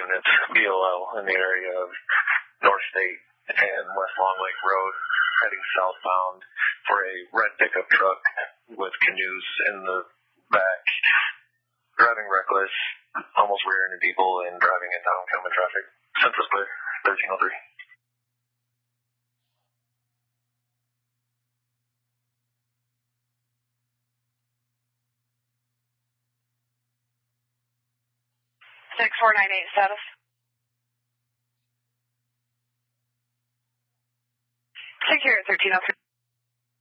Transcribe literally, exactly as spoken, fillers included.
units, B O L, in the area of North State and West Long Lake Road, heading southbound for a red pickup truck with canoes in the back, driving reckless, almost rear-ending people and driving into oncoming traffic. Census clear, thirteen oh three. six four nine eight status. Secure thirteen oh three.